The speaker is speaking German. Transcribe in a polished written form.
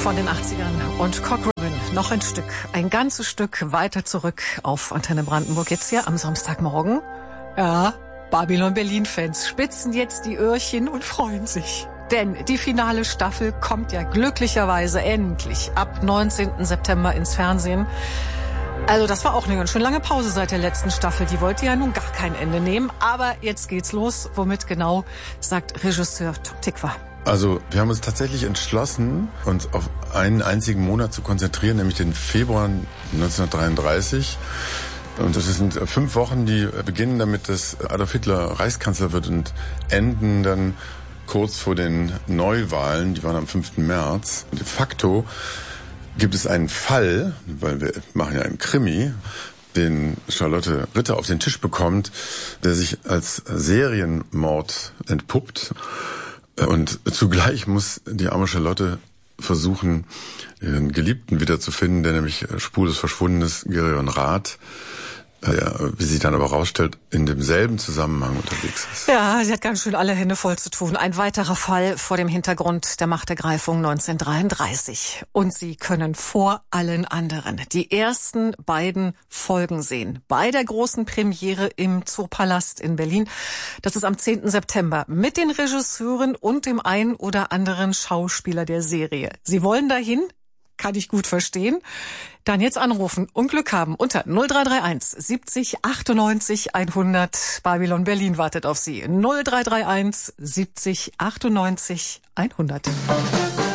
von den 80ern und Cock Robin. Noch ein ganzes Stück weiter zurück auf Antenne Brandenburg. Jetzt hier am Samstagmorgen. Ja, Babylon Berlin-Fans spitzen jetzt die Öhrchen und freuen sich. Denn die finale Staffel kommt ja glücklicherweise endlich ab 19. September ins Fernsehen. Also das war auch eine ganz schön lange Pause seit der letzten Staffel. Die wollte ja nun gar kein Ende nehmen. Aber jetzt geht's los. Womit genau, sagt Regisseur Tom Tykwer. Also wir haben uns tatsächlich entschlossen, uns auf einen einzigen Monat zu konzentrieren, nämlich den Februar 1933. Und das sind 5 Wochen, die beginnen damit, dass Adolf Hitler Reichskanzler wird und enden dann kurz vor den Neuwahlen, die waren am 5. März. De facto gibt es einen Fall, weil wir machen ja einen Krimi, den Charlotte Ritter auf den Tisch bekommt, der sich als Serienmord entpuppt. Und zugleich muss die arme Charlotte versuchen, ihren Geliebten wiederzufinden, der nämlich spurlos verschwunden ist, Gereon Rath, der, wie sich dann aber rausstellt, in demselben Zusammenhang unterwegs ist. Ja, sie hat ganz schön alle Hände voll zu tun. Ein weiterer Fall vor dem Hintergrund der Machtergreifung 1933. Und Sie können vor allen anderen die ersten beiden Folgen sehen. Bei der großen Premiere im Zoopalast in Berlin. Das ist am 10. September mit den Regisseuren und dem ein oder anderen Schauspieler der Serie. Sie wollen dahin? Kann ich gut verstehen. Dann jetzt anrufen und Glück haben unter 0331 70 98 100. Babylon Berlin wartet auf Sie. 0331 70 98 100.